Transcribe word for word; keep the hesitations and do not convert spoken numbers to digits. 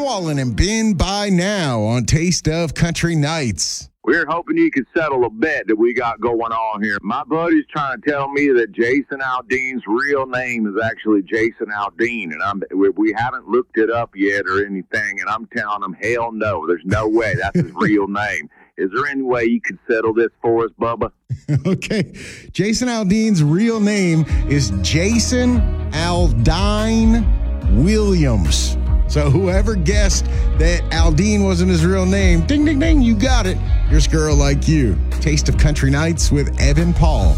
Wallen and Ben by now on Taste of Country Nights. We're hoping you could settle a bet that we got going on here. My buddy's trying to tell me that Jason Aldean's real name is actually Jason Aldean, and I'm we, we haven't looked it up yet or anything, and I'm telling him, hell no, there's no way that's his real name. Is there any way you could settle this for us, Bubba? Okay. Jason Aldean's real name is Jason Aldean Williams. So whoever guessed that Aldean wasn't his real name, ding, ding, ding, you got it. Here's Girl Like You. Taste of Country Nights with Evan Paul.